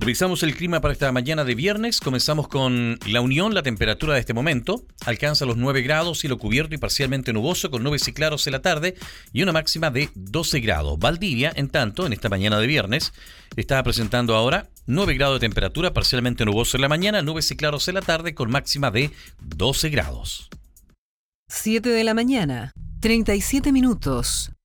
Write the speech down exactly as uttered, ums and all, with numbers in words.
Revisamos el clima para esta mañana de viernes. Comenzamos con La Unión. La temperatura de este momento alcanza los nueve grados, cielo cubierto y parcialmente nuboso, con nubes y claros en la tarde y una máxima de doce grados. Valdivia, en tanto, en esta mañana de viernes, está presentando ahora nueve grados de temperatura, parcialmente nuboso en la mañana, nubes y claros en la tarde, con máxima de doce grados. siete de la mañana, treinta y siete minutos.